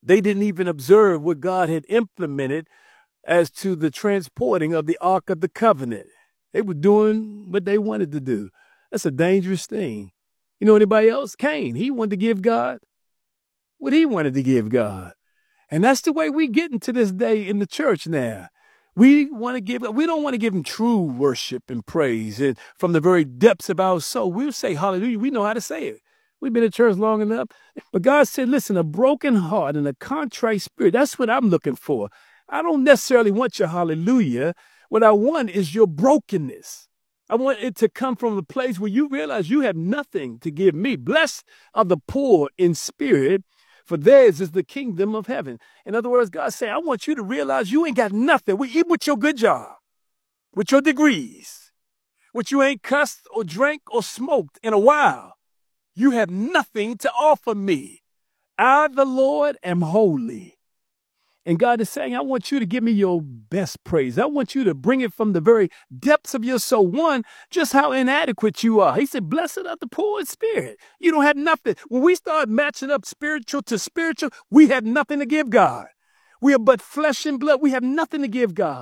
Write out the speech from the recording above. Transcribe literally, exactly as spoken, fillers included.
They didn't even observe what God had implemented as to the transporting of the Ark of the Covenant. They were doing what they wanted to do. That's a dangerous thing. You know anybody else? Cain, he wanted to give God what he wanted to give God. And that's the way we get into this day in the church now. We want to give, we don't want to give him true worship and praise. And from the very depths of our soul, we'll say hallelujah. We know how to say it. We've been in church long enough. But God said, listen, a broken heart and a contrite spirit, that's what I'm looking for. I don't necessarily want your hallelujah. What I want is your brokenness. I want it to come from a place where you realize you have nothing to give me. Blessed are the poor in spirit, for theirs is the kingdom of heaven. In other words, God said, I want you to realize you ain't got nothing. Even with your good job, with your degrees, with you ain't cussed or drank or smoked in a while. You have nothing to offer me. I, the Lord, am holy. And God is saying, I want you to give me your best praise. I want you to bring it from the very depths of your soul. One, just how inadequate you are. He said, blessed are the poor in spirit. You don't have nothing. When we start matching up spiritual to spiritual, we have nothing to give God. We are but flesh and blood. We have nothing to give God.